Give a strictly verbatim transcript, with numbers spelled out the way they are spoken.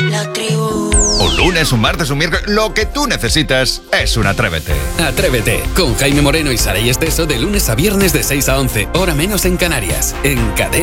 La tribu. Un lunes, un martes, un miércoles, lo que tú necesitas es un Atrévete. Atrévete, con Jaime Moreno y Saray Esteso de lunes a viernes de seis a once, hora menos en Canarias, en Cadena.